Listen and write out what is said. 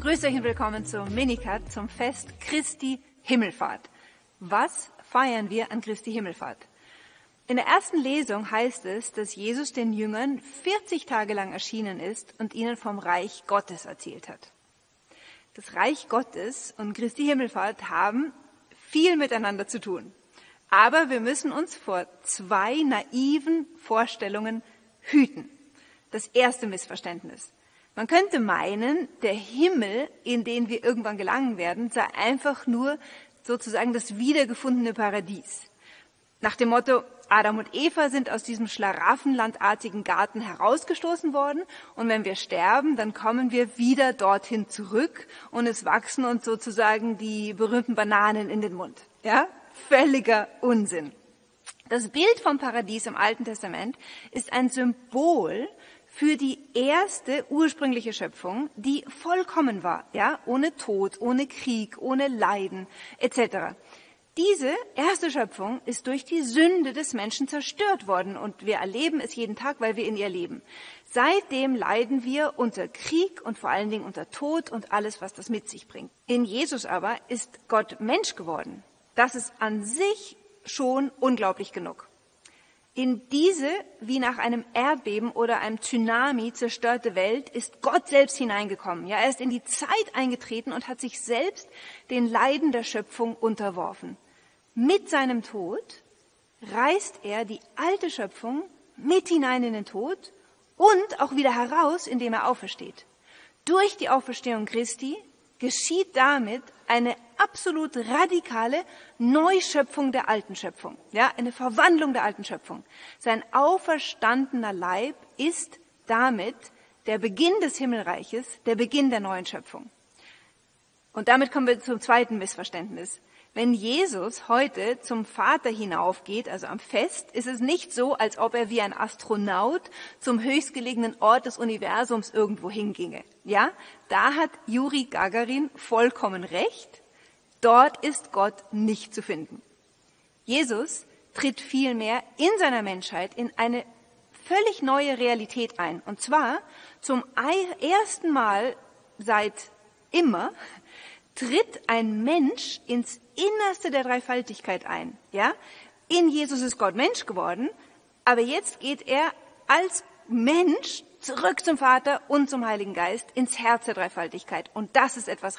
Grüßt euch und willkommen zum Minikat, zum Fest Christi Himmelfahrt. Was feiern wir an Christi Himmelfahrt? In der ersten Lesung heißt es, dass Jesus den Jüngern 40 Tage lang erschienen ist und ihnen vom Reich Gottes erzählt hat. Das Reich Gottes und Christi Himmelfahrt haben viel miteinander zu tun. Aber wir müssen uns vor zwei naiven Vorstellungen hüten. Das erste Missverständnis. Man könnte meinen, der Himmel, in den wir irgendwann gelangen werden, sei einfach nur sozusagen das wiedergefundene Paradies. Nach dem Motto, Adam und Eva sind aus diesem schlaraffenlandartigen Garten herausgestoßen worden und wenn wir sterben, dann kommen wir wieder dorthin zurück und es wachsen uns sozusagen die berühmten Bananen in den Mund. Ja? Völliger Unsinn. Das Bild vom Paradies im Alten Testament ist ein Symbol für die erste ursprüngliche Schöpfung, die vollkommen war, ja, ohne Tod, ohne Krieg, ohne Leiden etc. Diese erste Schöpfung ist durch die Sünde des Menschen zerstört worden und wir erleben es jeden Tag, weil wir in ihr leben. Seitdem leiden wir unter Krieg und vor allen Dingen unter Tod und alles, was das mit sich bringt. In Jesus aber ist Gott Mensch geworden. Das ist an sich schon unglaublich genug. In diese, wie nach einem Erdbeben oder einem Tsunami zerstörte Welt ist Gott selbst hineingekommen. Ja, er ist in die Zeit eingetreten und hat sich selbst den Leiden der Schöpfung unterworfen. Mit seinem Tod reißt er die alte Schöpfung mit hinein in den Tod und auch wieder heraus, indem er aufersteht. Durch die Auferstehung Christi geschieht damit eine absolut radikale Neuschöpfung der alten Schöpfung, ja, eine Verwandlung der alten Schöpfung. Sein auferstandener Leib ist damit der Beginn des Himmelreiches, der Beginn der neuen Schöpfung. Und damit kommen wir zum zweiten Missverständnis. Wenn Jesus heute zum Vater hinaufgeht, also am Fest, ist es nicht so, als ob er wie ein Astronaut zum höchstgelegenen Ort des Universums irgendwo hinginge. Ja, da hat Juri Gagarin vollkommen recht. Dort ist Gott nicht zu finden. Jesus tritt vielmehr in seiner Menschheit in eine völlig neue Realität ein. Und zwar zum ersten Mal seit immer tritt ein Mensch ins Innerste der Dreifaltigkeit ein. Ja? In Jesus ist Gott Mensch geworden, aber jetzt geht er als Mensch zurück zum Vater und zum Heiligen Geist ins Herz der Dreifaltigkeit. Und das ist etwas